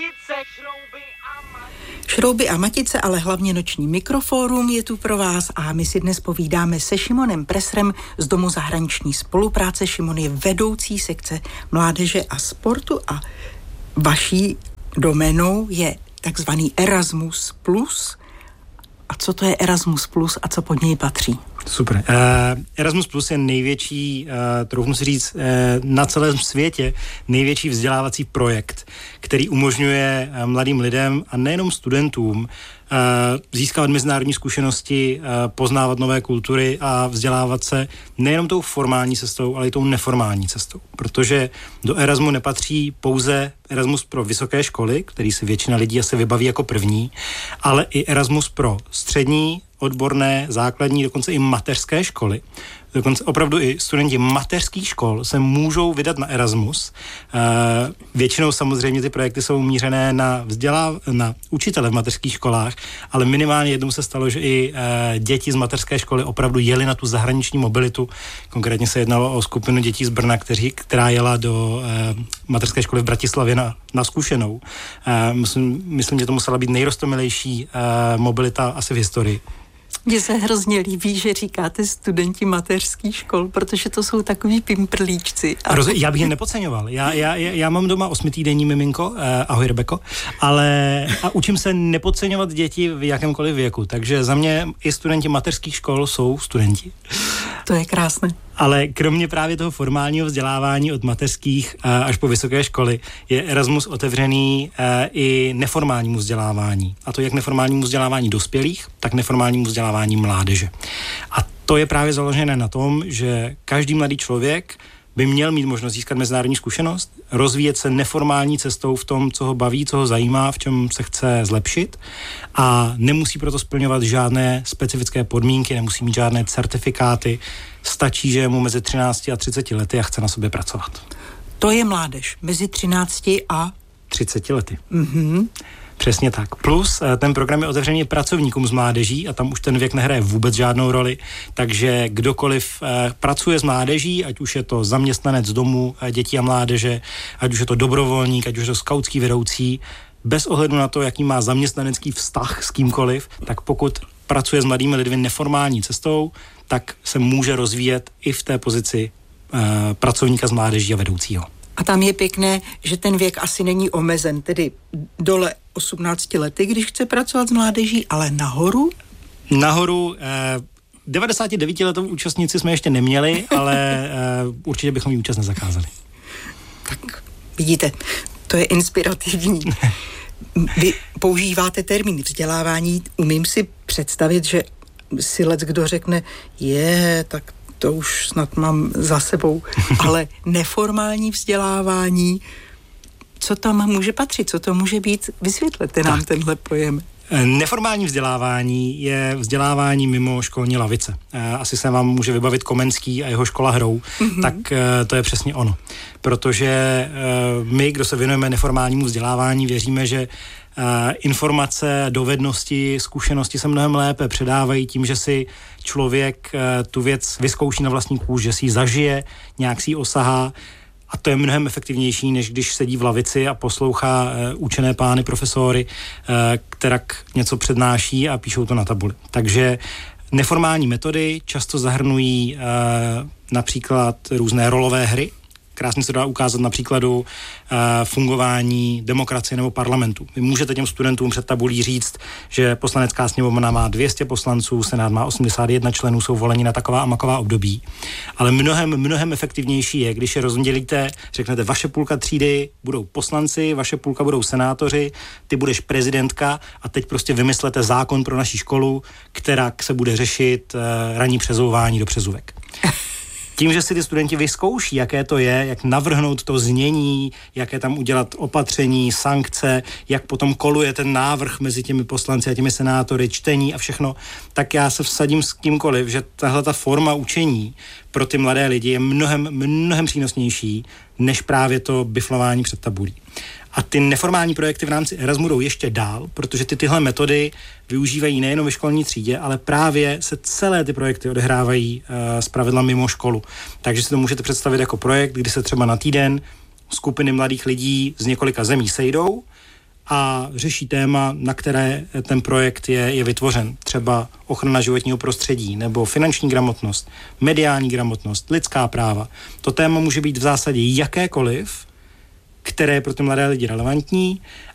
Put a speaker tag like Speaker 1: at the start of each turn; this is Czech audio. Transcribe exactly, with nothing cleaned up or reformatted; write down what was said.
Speaker 1: Šrouby a matice, ale hlavně noční mikrofórum je tu pro vás a my si dnes povídáme se Šimonem Presrem z Domu zahraniční spolupráce. Šimon je vedoucí sekce mládeže a sportu a vaší doménou je takzvaný Erasmus plus. A co to je Erasmus plus a co pod něj patří?
Speaker 2: Super. Uh, Erasmus plus je největší, uh, troufnu si říct, uh, na celém světě největší vzdělávací projekt, který umožňuje uh, mladým lidem a nejenom studentům uh, získávat mezinárodní zkušenosti, uh, poznávat nové kultury a vzdělávat se nejenom tou formální cestou, ale i tou neformální cestou. Protože do Erasmu nepatří pouze Erasmus pro vysoké školy, který si většina lidí asi vybaví jako první, ale i Erasmus pro střední, odborné, základní, dokonce i mateřské školy. Dokonce opravdu i studenti mateřských škol se můžou vydat na Erasmus. E, většinou samozřejmě ty projekty jsou mířené na vzdělá, na učitele v mateřských školách, ale minimálně jednou se stalo, že i e, děti z mateřské školy opravdu jeli na tu zahraniční mobilitu. Konkrétně se jednalo o skupinu dětí z Brna, kteří, která jela do e, mateřské školy v Bratislavě na, na zkušenou. E, myslím, myslím, že to musela být nejrostomilejší e, mobilita asi v historii.
Speaker 1: Mně se hrozně líbí, že říkáte studenti mateřských škol, protože to jsou takový pimprlíčci. A...
Speaker 2: Roz, já bych je nepodceňoval. Já, já, já mám doma osmitýdenní miminko, eh, ahoj Rebeko, ale a učím se nepodceňovat děti v jakémkoliv věku, takže za mě i studenti mateřských škol jsou studenti.
Speaker 1: To je krásné.
Speaker 2: Ale kromě právě toho formálního vzdělávání od mateřských až po vysoké školy je Erasmus otevřený i neformálnímu vzdělávání. A to jak neformálnímu vzdělávání dospělých, tak neformálnímu vzdělávání mládeže. A to je právě založené na tom, že každý mladý člověk by měl mít možnost získat mezinárodní zkušenost, rozvíjet se neformální cestou v tom, co ho baví, co ho zajímá, v čem se chce zlepšit a nemusí proto splňovat žádné specifické podmínky, nemusí mít žádné certifikáty, stačí, že je mu mezi třinácti a třiceti lety a chce na sobě pracovat.
Speaker 1: To je mládež, mezi třinácti a
Speaker 2: třiceti lety.
Speaker 1: Mhm.
Speaker 2: Přesně tak. Plus ten program je otevřený pracovníkům z mládeží a tam už ten věk nehraje vůbec žádnou roli, takže kdokoliv eh, pracuje s mládeží, ať už je to zaměstnanec domu eh, dětí a mládeže, ať už je to dobrovolník, ať už je to skautský vedoucí, bez ohledu na to, jaký má zaměstnanecký vztah s kýmkoliv, tak pokud pracuje s mladými lidmi neformální cestou, tak se může rozvíjet i v té pozici eh, pracovníka z mládeží a vedoucího.
Speaker 1: A tam je pěkné, že ten věk asi není omezen, tedy dole osmnácti lety, když chce pracovat s mládeží, ale nahoru?
Speaker 2: Nahoru eh, devadesátidevítiletou účastníci jsme ještě neměli, ale eh, určitě bychom jí účast nezakázali.
Speaker 1: Tak vidíte, to je inspirativní. Vy používáte termín vzdělávání, umím si představit, že si lec kdo řekne, je, tak to už snad mám za sebou, ale neformální vzdělávání, co tam může patřit, co to může být? Vysvětlete nám tak tenhle pojem.
Speaker 2: Neformální vzdělávání je vzdělávání mimo školní lavice. Asi se vám může vybavit Komenský a jeho škola hrou, mm-hmm. tak to je přesně ono. Protože my, kdo se věnujeme neformálnímu vzdělávání, věříme, že informace, dovednosti, zkušenosti se mnohem lépe předávají tím, že si člověk tu věc vyzkouší na vlastní kůži, že si ji zažije, nějak si ji osahá. A to je mnohem efektivnější, než když sedí v lavici a poslouchá uh, učené pány, profesory, uh, kterak něco přednáší a píšou to na tabuli. Takže neformální metody často zahrnují uh, například různé rolové hry. Krásně se dá ukázat na příkladu uh, fungování demokracie nebo parlamentu. Vy můžete těm studentům před tabulí říct, že poslanecká sněmovna má dvě stě poslanců, senát má osmdesát jedna členů, jsou voleni na taková a maková období. Ale mnohem, mnohem efektivnější je, když je rozdělíte, řeknete, vaše půlka třídy budou poslanci, vaše půlka budou senátoři, ty budeš prezidentka a teď prostě vymyslete zákon pro naši školu, která se bude řešit uh, ranní přezouvání do přezůvek. Tím, že si ty studenti vyzkouší, jaké to je, jak navrhnout to znění, jaké tam udělat opatření, sankce, jak potom koluje ten návrh mezi těmi poslanci a těmi senátory, čtení a všechno, tak já se vsadím s kýmkoliv, že tahle ta forma učení pro ty mladé lidi je mnohem, mnohem přínosnější, než právě to biflování před tabulí. A ty neformální projekty v rámci Erasmu jdou ještě dál, protože ty tyhle metody využívají nejen ve školní třídě, ale právě se celé ty projekty odehrávají uh, zpravidla mimo školu. Takže si to můžete představit jako projekt, kdy se třeba na týden skupiny mladých lidí z několika zemí sejdou a řeší téma, na které ten projekt je, je vytvořen. Třeba ochrana životního prostředí, nebo finanční gramotnost, mediální gramotnost, lidská práva. To téma může být v zásadě jakékoliv, které je pro ty mladé lidi relevantní